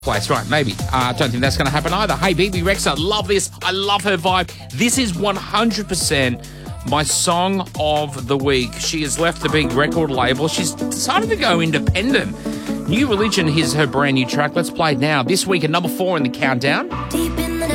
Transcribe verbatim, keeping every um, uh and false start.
place, right? Maybe. I uh, don't think that's going to happen either. Hey, Bebe Rexha, love this. I love her vibe. This is one hundred percent my song of the week. She has left the big record label. She's decided to go independent. New Religion is her brand new track. Let's play it now. This week at number four in the countdown. Deep